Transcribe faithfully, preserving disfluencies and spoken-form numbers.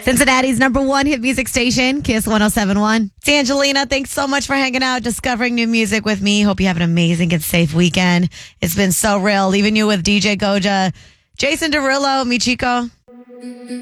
Cincinnati's number one hit music station, Kiss one oh seven point one. It's Angelina. Thanks so much for hanging out, discovering new music with me. Hope you have an amazing and safe weekend. It's been so real leaving you with D J Goja, Jason Derulo, mi chico.